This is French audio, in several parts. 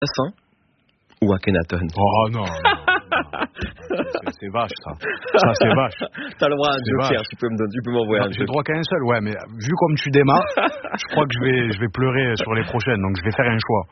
Tassin ou Akhenaton? Oh non. C'est vache ça. Ça c'est vache. T'as le droit à un joker, tu peux m'envoyer un joker. J'ai le droit qu'à un seul, ouais, mais vu comme tu démarres, je crois que je vais pleurer sur les prochaines, donc je vais faire un choix.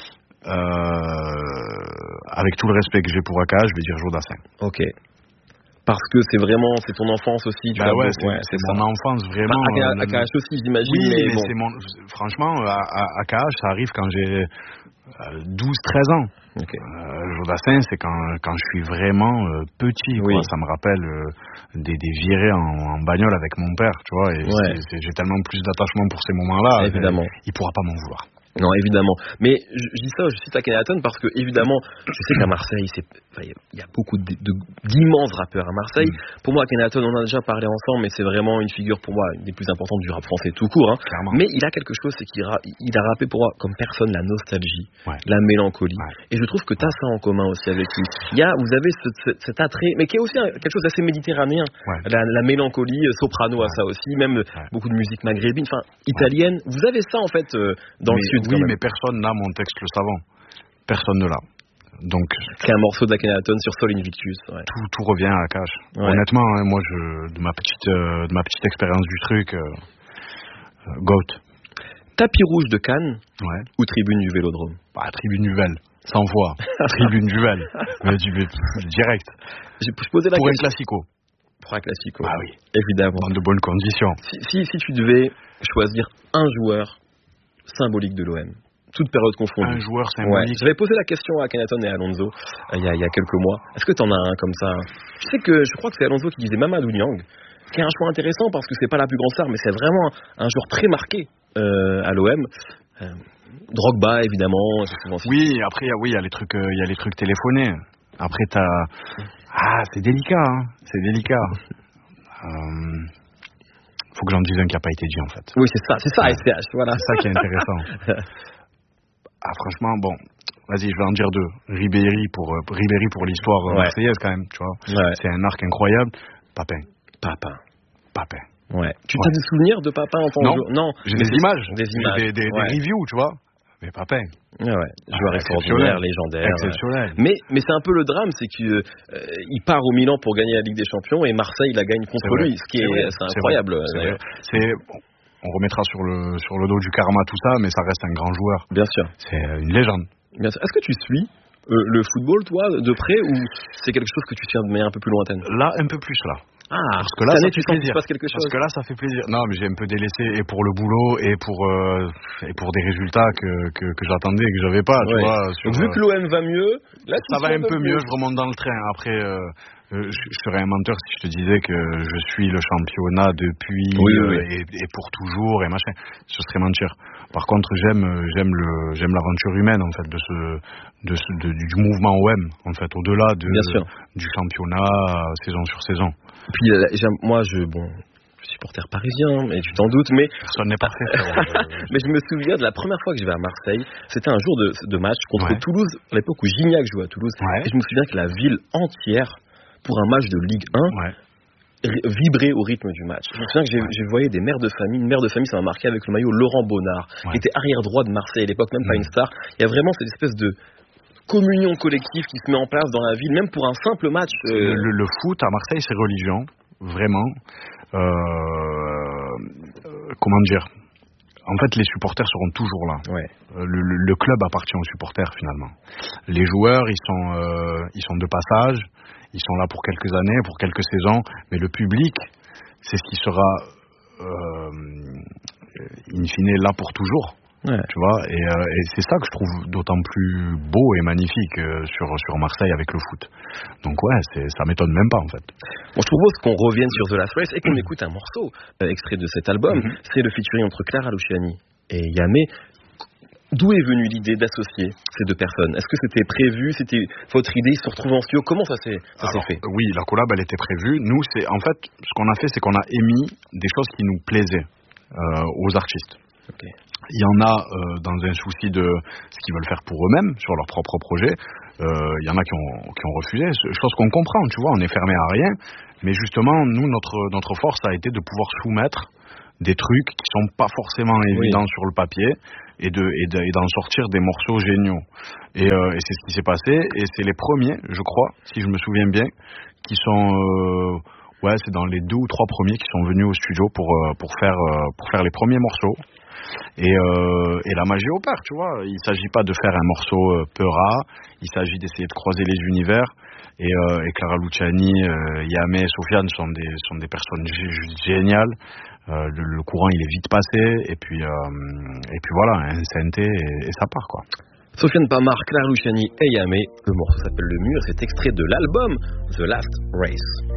Avec tout le respect que j'ai pour Akash, je vais dire Jodassin. Ok. Parce que c'est ton enfance aussi. C'est mon enfance vraiment. Akash aussi, j'imagine. Oui, mais bon. Franchement, Akash, ça arrive quand j'ai 12-13 ans. Okay. Jodassin, c'est quand je suis vraiment petit. Oui. Quoi. Ça me rappelle des virées en bagnole avec mon père, tu vois. Et j'ai tellement plus d'attachement pour ces moments-là. Évidemment. Il pourra pas m'en vouloir. Non, évidemment. Mais je dis ça, je cite Akhenaton parce que, évidemment, je sais qu'à Marseille, il y a beaucoup d'immenses rappeurs à Marseille. Pour moi, Akhenaton, on en a déjà parlé ensemble, mais c'est vraiment une figure, pour moi, une des plus importantes du rap français tout court. Hein. Mais il a quelque chose, c'est qu'il a rappé pour moi, comme personne, la nostalgie, la mélancolie. Et je trouve que tu as ça en commun aussi avec lui. Vous avez cet attrait, mais qui est aussi quelque chose d'assez méditerranéen. La mélancolie, soprano a ça aussi, même beaucoup de musique maghrébine, enfin, italienne. Vous avez ça, en fait, dans le sud. Oui, mais personne n'a mon texte Le Savant. Personne ne l'a. Donc, c'est un morceau d'Akhenaton sur Sol Invictus. Ouais. Tout revient à Akash. Ouais. Honnêtement, hein, moi, de ma petite expérience du truc, GOAT. Tapis rouge de Cannes ou tribune du Vélodrome? Tribune du Vel, 100 fois. Tribune du Vel, direct. Je posais la pour question. Un classico. Pour un classico. Ah oui. Évidemment. Dans de bonnes conditions. Si tu devais choisir un joueur symbolique de l'OM, toute période confondue. Un joueur symbolique. J'avais posé la question à Akhenaton et à Alonso il y a quelques mois. Est-ce que t'en as un comme ça? Je crois que c'est Alonso qui disait Mamadou Niang, qui est un choix intéressant parce que c'est pas la plus grande star, mais c'est vraiment un joueur très marqué à l'OM. Drogba, évidemment. Oui, après, il y a les trucs téléphonés. Après, c'est délicat, hein. C'est délicat. Faut que j'en dise un qui n'a pas été dit en fait. Oui, c'est ça, SCH, voilà. C'est ça qui est intéressant. Franchement, bon, vas-y, je vais en dire deux. Ribéry pour l'histoire marseillaise quand même, tu vois. Ouais. C'est un arc incroyable. Papin. Ouais. Tu as des souvenirs de Papin en tant que joueur? Non. J'ai des images. Des reviews, tu vois. Mais Papin. Joueur extraordinaire, légendaire. Exceptionnel. Mais c'est un peu le drame, c'est qu'il part au Milan pour gagner la Ligue des Champions et Marseille la gagne contre lui, ce qui est incroyable d'ailleurs. On remettra sur le dos du karma tout ça, mais ça reste un grand joueur. Bien sûr. C'est une légende. Bien sûr. Est-ce que tu suis le football, toi, de près, ou c'est quelque chose que tu tiens de manière un peu plus lointaine? Là, un peu plus là. Parce que là, ça fait plaisir. Se passe quelque chose. Parce que là, ça fait plaisir. Non, mais j'ai un peu délaissé et pour le boulot et pour des résultats que j'attendais et que j'avais pas. Tu vois, vu que l'OM va mieux, là, ça va un peu mieux. Je remonte dans le train. Après, je serais un menteur si je te disais que je suis le championnat depuis et pour toujours et machin. Ce serait mentir. Par contre, j'aime l'aventure humaine en fait du mouvement OM en fait, au-delà du championnat saison sur saison. Puis moi, je suis supporter parisien, mais tu t'en doutes, mais personne n'est parfait. Mais je me souviens de la première fois que je vais à Marseille, c'était un jour de match contre Toulouse, à l'époque où Gignac jouait à Toulouse, et je me souviens que la ville entière, pour un match de Ligue 1, vibrait au rythme du match. Je me souviens que j'ai voyé des mères de famille, une mère de famille, ça m'a marqué avec le maillot Laurent Bonnard, qui était arrière droit de Marseille à l'époque, même pas une star. Il y a vraiment cette espèce de communion collective qui se met en place dans la ville, même pour un simple match. Le foot à Marseille, c'est religion, vraiment. Comment dire? En fait, les supporters seront toujours là. Le club appartient aux supporters finalement. Les joueurs, ils sont de passage, ils sont là pour quelques années, pour quelques saisons, mais le public, c'est ce qui sera in fine là pour toujours. Tu vois, et c'est ça que je trouve d'autant plus beau et magnifique sur Marseille avec le foot. Donc ça m'étonne même pas en fait. Bon, je propose qu'on revienne sur The Last Race et qu'on écoute un morceau extrait de cet album. C'est le featuring entre Clara Luciani et Yamé. D'où est venue l'idée d'associer ces deux personnes? Est-ce que c'était prévu? C'était votre idée? Ils se retrouvent en studio? Comment ça s'est fait? Oui, la collab elle était prévue. Nous, en fait, ce qu'on a fait, c'est qu'on a émis des choses qui nous plaisaient aux artistes. Il y en a dans un souci de ce qu'ils veulent faire pour eux-mêmes, sur leur propre projet. Il y en a qui ont refusé, chose qu'on comprend, tu vois, on est fermé à rien. Mais justement, nous, notre force a été de pouvoir soumettre des trucs qui sont pas forcément évidents sur le papier et d'en sortir des morceaux géniaux. Et c'est ce qui s'est passé, et c'est les premiers, je crois, si je me souviens bien, qui sont c'est dans les 2 ou 3 premiers qui sont venus au studio pour faire les premiers morceaux. Et la magie opère, tu vois. Il s'agit pas de faire un morceau peu rare, il s'agit d'essayer de croiser les univers. Et Clara Luciani, Yamé, Sofiane sont des personnes géniales. Le courant il est vite passé, et puis voilà, un synthé et ça part, quoi. Sofiane Pamart, Clara Luciani et Yamé. Le morceau s'appelle Le Mur, c'est extrait de l'album The Last Race.